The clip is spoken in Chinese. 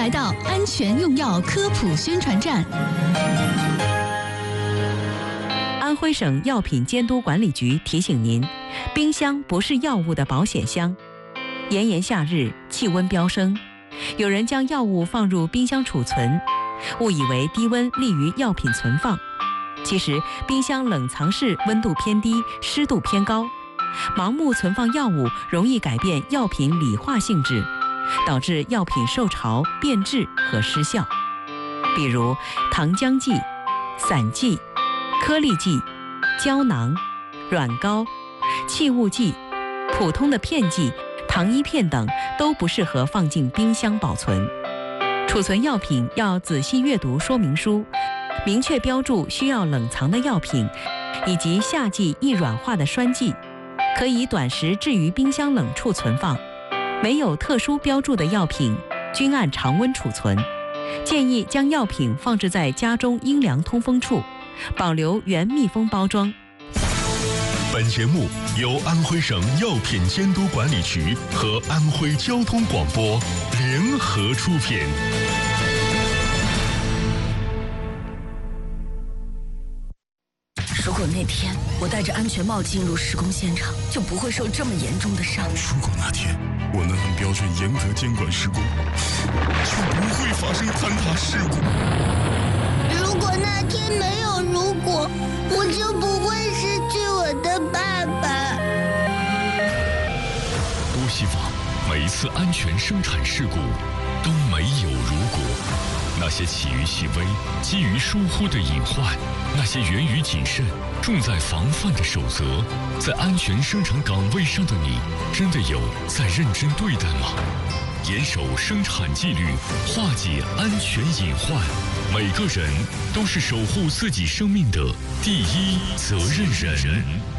来到安全用药科普宣传站。 安徽省药品监督管理局提醒您，冰箱不是药物的保险箱。炎炎夏日，气温飙升，有人将药物放入冰箱储存，误以为低温利于药品存放。其实，冰箱冷藏室温度偏低，湿度偏高，盲目存放药物容易改变药品理化性质，导致药品受潮、变质和失效。比如糖浆剂、散剂、颗粒剂、胶囊、软膏、气雾剂、普通的片剂、糖衣片等都不适合放进冰箱保存。储存药品要仔细阅读说明书，明确标注需要冷藏的药品，以及夏季易软化的栓剂，可以短时置于冰箱冷处存放。没有特殊标注的药品均按常温储存，建议将药品放置在家中阴凉通风处，保留原密封包装。 本节目由安徽省药品监督管理局和安徽交通广播联合出品。 如果那天我戴着安全帽进入施工现场，就不会受这么严重的伤。 如果那天我能按标准严格监管施工，就不会发生坍塌事故。 如果那天没有如果，我就不会失去我的爸爸。 多希望每一次安全生产事故都没有如果。那些起于细微、基于疏忽的隐患，那些源于谨慎、重在防范的守则，在安全生产岗位上的你，真的有在认真对待吗？严守生产纪律，化解安全隐患，每个人都是守护自己生命的第一责任人。